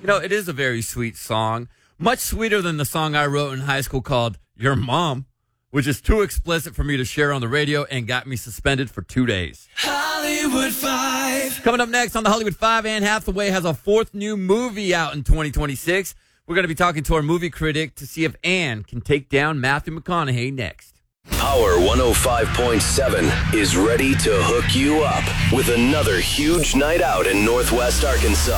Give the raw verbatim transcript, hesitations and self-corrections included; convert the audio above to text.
You know, it is a very sweet song. Much sweeter than the song I wrote in high school called Your Mom, which is too explicit for me to share on the radio and got me suspended for two days. Hollywood Five. Coming up next on the Hollywood Five, Anne Hathaway has a fourth new movie out in twenty twenty-six. We're going to be talking to our movie critic to see if Anne can take down Matthew McConaughey next. Power one oh five point seven is ready to hook you up with another huge night out in Northwest Arkansas.